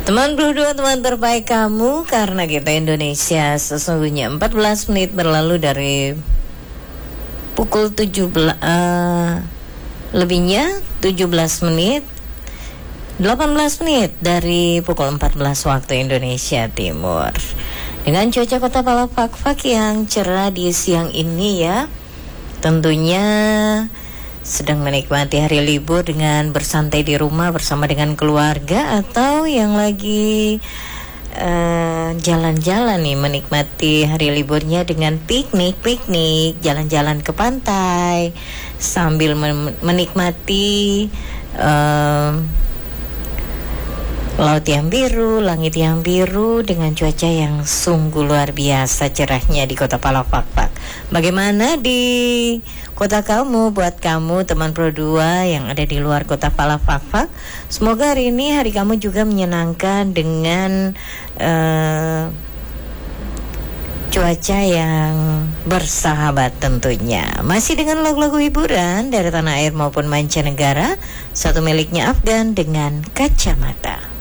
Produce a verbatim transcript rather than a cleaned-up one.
Teman berdua, teman terbaik kamu, karena kita Indonesia. Sesungguhnya empat belas menit berlalu dari pukul tujuh belas, uh, lebihnya tujuh belas menit, delapan belas menit dari pukul empat belas waktu Indonesia Timur. Dengan cuaca kota Palafak yang cerah di siang ini ya, tentunya sedang menikmati hari libur dengan bersantai di rumah bersama dengan keluarga, atau yang lagi uh, jalan-jalan nih, menikmati hari liburnya dengan piknik-piknik, jalan-jalan ke pantai sambil men- menikmati uh, laut yang biru, langit yang biru dengan cuaca yang sungguh luar biasa cerahnya di kota Palafak. Bagaimana di kota kamu, buat kamu teman Pro dua yang ada di luar kota Palafak? Semoga hari ini hari kamu juga menyenangkan dengan uh, cuaca yang bersahabat tentunya. Masih dengan lagu-lagu hiburan dari tanah air maupun mancanegara, satu miliknya Afgan dengan Kacamata.